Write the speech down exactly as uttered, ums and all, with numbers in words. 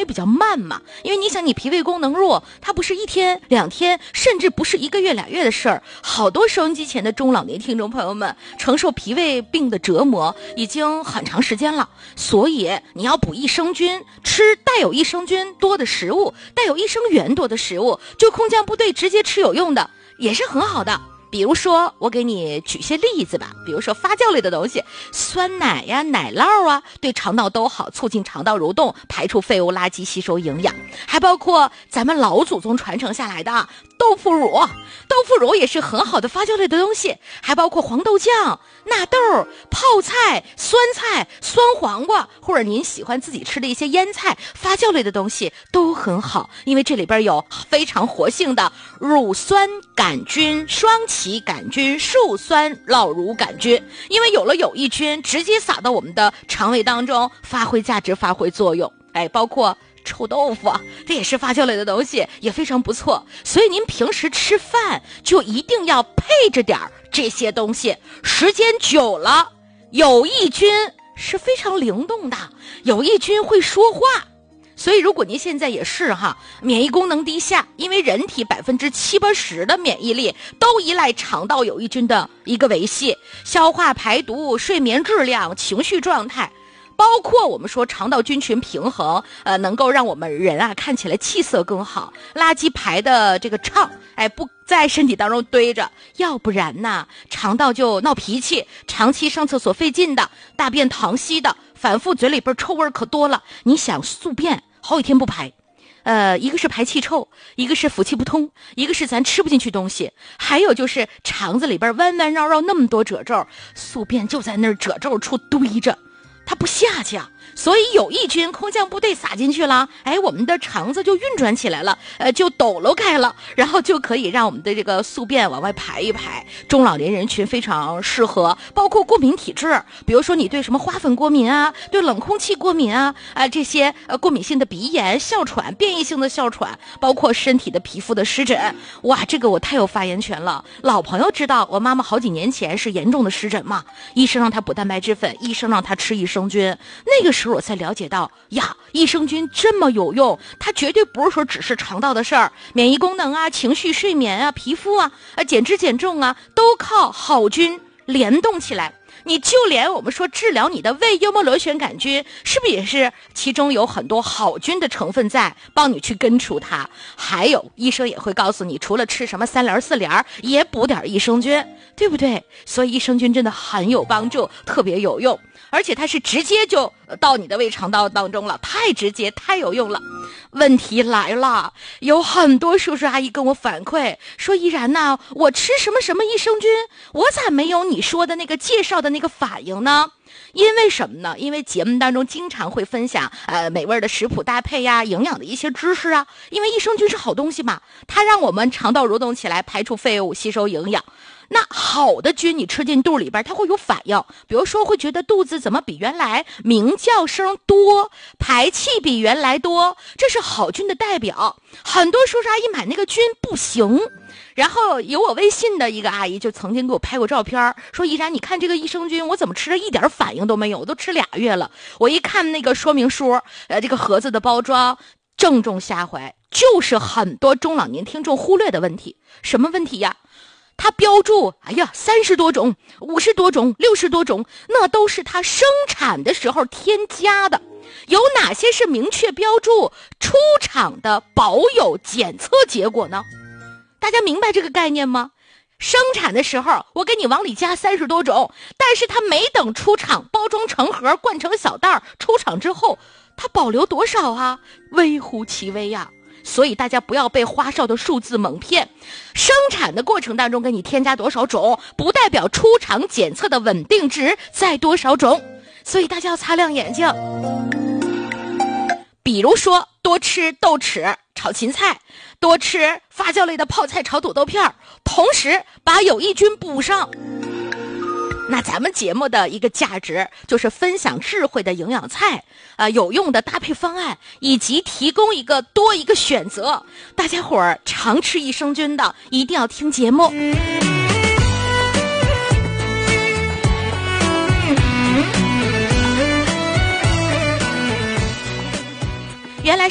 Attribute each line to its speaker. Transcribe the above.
Speaker 1: 为比较慢嘛，因为你想你脾胃功能弱，它不是一天两天，甚至不是一个月俩月的事儿。好多收音机前的中老年听众朋友们承受脾胃病的折磨已经很长时间了，所以你要补益生菌，吃带有益生菌多的食物，带有益生元多的食物，就空降部队直接吃有用的也是很好的。比如说我给你举些例子吧，比如说发酵类的东西，酸奶呀、奶酪啊，对肠道都好，促进肠道蠕动，排出废物垃圾，吸收营养。还包括咱们老祖宗传承下来的豆腐乳，豆腐乳也是很好的发酵类的东西。还包括黄豆酱、纳豆、泡菜、酸菜、酸黄瓜，或者您喜欢自己吃的一些腌菜，发酵类的东西都很好，因为这里边有非常活性的乳酸杆菌、双歧杆菌、树酸酪乳杆菌，因为有了有益菌直接撒到我们的肠胃当中，发挥价值，发挥作用。哎，包括臭豆腐，这也是发酵类的东西，也非常不错。所以您平时吃饭就一定要配着点这些东西，时间久了，有益菌是非常灵动的，有益菌会说话。所以如果您现在也是哈，免疫功能低下，因为人体百分之七八十的免疫力都依赖肠道有益菌的一个维系，消化排毒、睡眠质量、情绪状态，包括我们说肠道菌群平衡，呃，能够让我们人啊看起来气色更好，垃圾排的这个畅，哎，不在身体当中堆着，要不然呢，肠道就闹脾气，长期上厕所费劲的，大便溏稀的，反复嘴里边臭味可多了。你想宿便好几天不排，呃，一个是排气臭，一个是腑气不通，一个是咱吃不进去东西，还有就是肠子里边弯弯绕绕那么多褶皱，宿便就在那儿褶皱处堆着，它不下去啊。所以有益菌空降部队撒进去了，哎，我们的肠子就运转起来了，呃，就抖搂开了，然后就可以让我们的这个宿便往外排一排。中老年人群非常适合，包括过敏体质，比如说你对什么花粉过敏啊，对冷空气过敏啊，啊、呃、这些呃过敏性的鼻炎、哮喘、变异性的哮喘，包括身体的皮肤的湿疹，哇，这个我太有发言权了。老朋友知道，我妈妈好几年前是严重的湿疹嘛，医生让她补蛋白质粉，医生让她吃益生菌，那个时候我才了解到呀，益生菌这么有用，它绝对不是说只是肠道的事儿，免疫功能啊、情绪、睡眠啊、皮肤啊、啊减脂减重啊，都靠好菌联动起来。你就连我们说治疗你的胃幽门螺旋杆菌，是不是也是其中有很多好菌的成分在帮你去根除它？还有医生也会告诉你，除了吃什么三联四联，也补点益生菌，对不对？所以益生菌真的很有帮助，特别有用，而且它是直接就到你的胃肠道当中了，太直接太有用了。问题来了，有很多叔叔阿姨跟我反馈说，依然呐，我吃什么什么益生菌，我咋没有你说的那个介绍的那个反应呢？因为什么呢？因为节目当中经常会分享呃美味的食谱搭配呀、营养的一些知识啊。因为益生菌是好东西嘛，它让我们肠道蠕动起来，排出废物，吸收营养。那好的菌你吃进肚里边，它会有反应，比如说会觉得肚子怎么比原来鸣叫声多，排气比原来多，这是好菌的代表。很多叔叔阿姨买那个菌不行，然后有我微信的一个阿姨就曾经给我拍过照片，说依然你看这个益生菌我怎么吃了一点反应都没有，我都吃俩月了。我一看那个说明书，呃，这个盒子的包装，正中下怀，就是很多中老年听众忽略的问题。什么问题呀？它标注，哎呀，三十多种、五十多种、六十多种，那都是它生产的时候添加的。有哪些是明确标注出厂的保有检测结果呢？大家明白这个概念吗？生产的时候我给你往里加三十多种，但是它没等出厂，包装成盒，灌成小袋，出厂之后它保留多少啊？微乎其微呀、啊。所以大家不要被花哨的数字蒙骗，生产的过程当中给你添加多少种，不代表出厂检测的稳定值在多少种，所以大家要擦亮眼睛。比如说多吃豆豉炒芹菜，多吃发酵类的泡菜炒土豆片，同时把有益菌补上。那咱们节目的一个价值就是分享智慧的营养菜，呃，有用的搭配方案，以及提供一个多一个选择。大家伙儿常吃益生菌的一定要听节目。原来